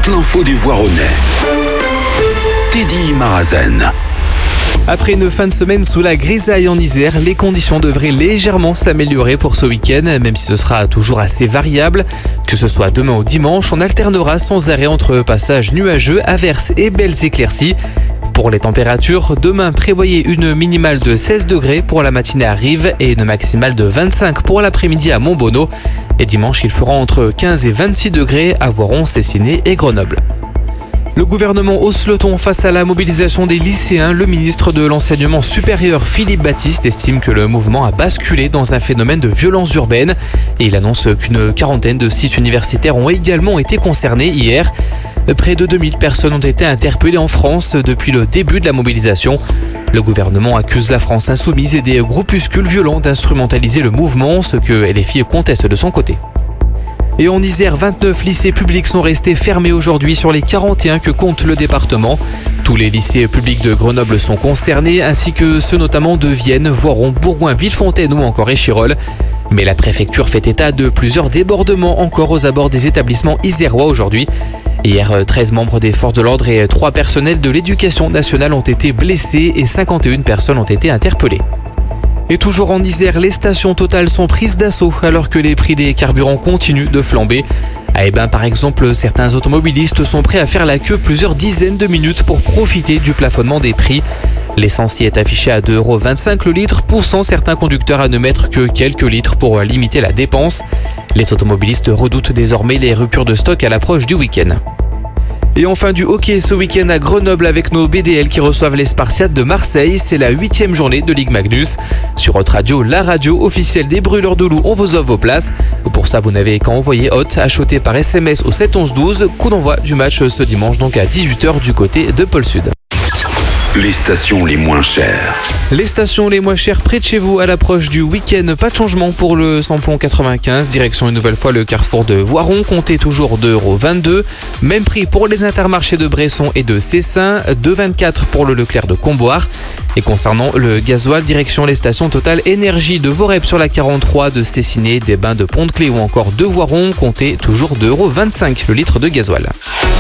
toute l'info des Voironnais. Teddy Marazen. Après une fin de semaine sous la grisaille en Isère, les conditions devraient légèrement s'améliorer pour ce week-end, même si ce sera toujours assez variable. Que ce soit demain ou dimanche, on alternera sans arrêt entre passages nuageux, averses et belles éclaircies. Pour les températures, demain prévoyez une minimale de 16 degrés pour la matinée à Rives et une maximale de 25 pour l'après-midi à Montbonneau. Et dimanche, il fera entre 15 et 26 degrés à Voiron, Cessiné et Grenoble. Le gouvernement hausse le ton face à la mobilisation des lycéens. Le ministre de l'Enseignement supérieur, Philippe Baptiste, estime que le mouvement a basculé dans un phénomène de violence urbaine. Et il annonce qu'une quarantaine de sites universitaires ont également été concernés hier. Près de 2000 personnes ont été interpellées en France depuis le début de la mobilisation. Le gouvernement accuse la France insoumise et des groupuscules violents d'instrumentaliser le mouvement, ce que LFI conteste de son côté. Et en Isère, 29 lycées publics sont restés fermés aujourd'hui sur les 41 que compte le département. Tous les lycées publics de Grenoble sont concernés, ainsi que ceux notamment de Vienne, Voiron, Bourgoin, Villefontaine ou encore Échirolles. Mais la préfecture fait état de plusieurs débordements encore aux abords des établissements isérois aujourd'hui. Hier, 13 membres des forces de l'ordre et 3 personnels de l'éducation nationale ont été blessés et 51 personnes ont été interpellées. Et toujours en Isère, les stations Total sont prises d'assaut alors que les prix des carburants continuent de flamber. À Hébin, par exemple, certains automobilistes sont prêts à faire la queue plusieurs dizaines de minutes pour profiter du plafonnement des prix. L'essence y est affichée à 2,25 € le litre, poussant certains conducteurs à ne mettre que quelques litres pour limiter la dépense. Les automobilistes redoutent désormais les ruptures de stock à l'approche du week-end. Et enfin du hockey ce week-end à Grenoble avec nos BDL qui reçoivent les Spartiates de Marseille. C'est la 8e journée de Ligue Magnus. Sur Hot Radio, la radio officielle des Brûleurs de Loup, on vous offre vos places. Pour ça, vous n'avez qu'à envoyer Hot, acheté par SMS au 7 11 12. Coup d'envoi du match ce dimanche, donc à 18h du côté de Pôle Sud. Les stations les moins chères. Les stations les moins chères près de chez vous à l'approche du week-end. Pas de changement pour le samplon 95. Direction une nouvelle fois le carrefour de Voiron. Comptez toujours 2,22 €. Même prix pour les intermarchés de Bresson et de Cessin. 2,24 € pour le Leclerc de Comboire. Et concernant le gasoil, direction les stations Total Énergie de Vorep sur la 43, de Cessiné, des Bains de Pont-de-Clé ou encore de Voiron. Comptez toujours 2,25 € le litre de gasoil.